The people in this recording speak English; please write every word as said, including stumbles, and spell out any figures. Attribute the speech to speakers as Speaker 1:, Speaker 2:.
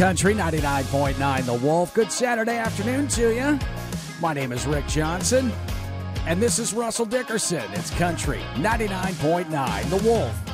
Speaker 1: Country ninety-nine point nine The Wolf. Good Saturday afternoon to you. My name is Rick Johnson, and this is Russell Dickerson. It's Country ninety-nine point nine The Wolf.